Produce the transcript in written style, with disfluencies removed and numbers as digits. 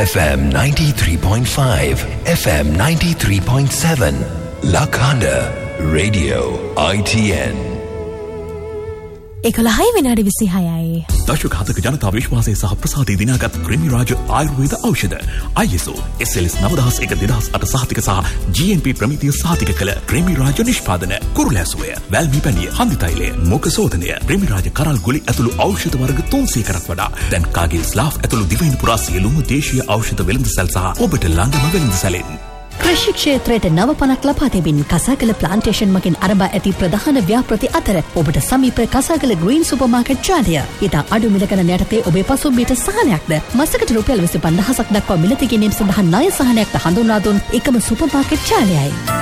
FM 93.5, FM 93.7, Lakanda Radio ITN. 11 විනාඩි 26යි. දශක 7ක ජනතා විශ්වාසය සහ ප්‍රසාදය දිනාගත් ක්‍රිමි රාජ ආයුර්වේද ඖෂධ ISO SLS 9001 සහතික සහ GMP ප්‍රමිතිය සහතික කළ ක්‍රිමි රාජ නිෂ්පාදන කුරුලැසුවය, වැල්මි පැණිය, හන්දි තෛලය, මුඛ සෝදනය, ක්‍රිමි රාජ කරල් ගුලි ඇතුළු ඖෂධ වර්ග 300කටත් වඩා දැන් කාගේ ස්ලාෆ් ඇතුළු දිවයින පුරා සියලුම දේශීය ඖෂධ වෙළඳසැල් සහ ඔබට ළඟම වෙළඳසැලෙන් කෘෂි ක්ෂේත්‍රයට නව පණක් ලබා දෙමින් කසාගල ප්ලාන්ටේෂන් මගින් ආරම්භ ඇති ප්‍රධාන ව්‍යාපෘති අතර ඔබට සමීප කසාගල ග්‍රීන් සුපර් මාකට් ජාලය ඉතා අඩු මිල ගණන යටතේ ඔබේ පසුම්බියට සහනයක්ද මසකට රුපියල් 25000ක් දක්වා මිලදී ගැනීම සඳහා ණය සහනයක්ද හඳුන්වා දුන් එකම සුපර් මාකට් ජාලයයි.